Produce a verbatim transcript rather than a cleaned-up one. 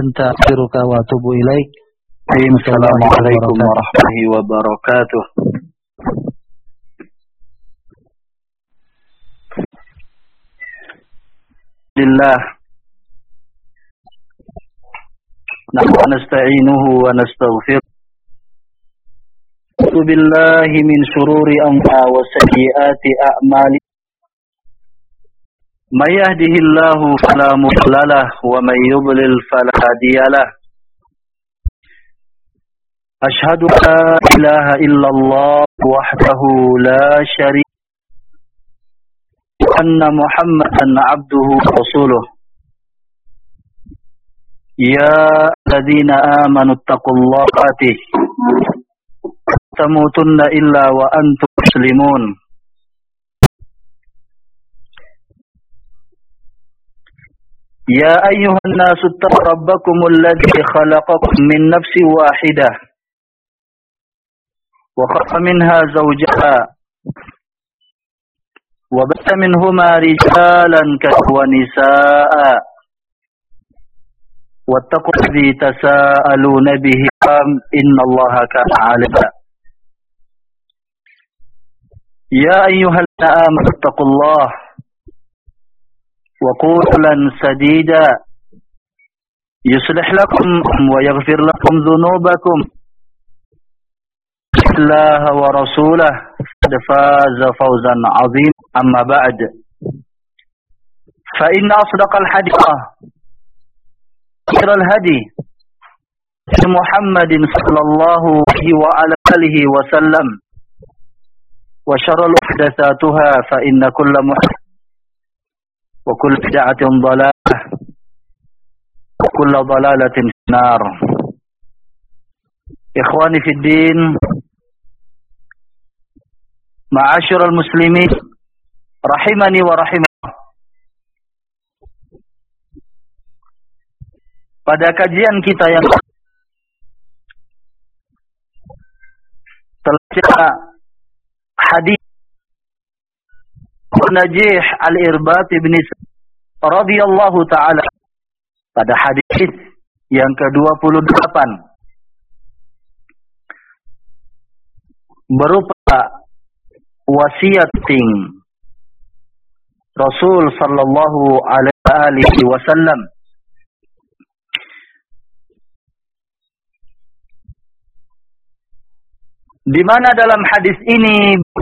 أستغفرك وأتوب إليك. السلام عليكم ورحمة الله وبركاته. لله نحن نستعينه ونستغفره أعوذ بالله من شرور أنفسنا وسيئات أعمالنا من يهده الله فلا مضل له ومن يضلل فلا هادي له أشهد أن لا إله إلا الله وحده لا شريك له أن محمدا عبده ورسوله يا الذين آمنوا اتقوا الله تموتن إلا وأنتم مسلمون يا أيها الناس اتقوا ربكم الذي خلقكم من نفس واحدة وخلق منها زوجها وبث منهما رجالا كثيرا ونساء واتقوا الذي تساءلون به إن الله كان عليكم يا أيها الذين آمنوا اتقوا الله وقولا سديدا يصلح لكم ويغفر لكم ذنوبكم الله ورسوله قد فاز فوزا عظيما. أما بعد فإن أصدق الحديث خير الهدي محمد صلى الله عليه وعلى آله وسلم وشر المحدثاتها فإن كل محدث وكل بدعة ضلالة وكل ضلالة في النار. إخواني في الدين معاشر المسلمين rahimani wa rahimakumullah. Pada kajian kita yang telah hadis Najih al-Irbad bin radhiyallahu taala pada hadis yang ke dua puluh delapan berupa wasiat ting Rasul sallallahu alaihi wasallam di mana dalam hadis ini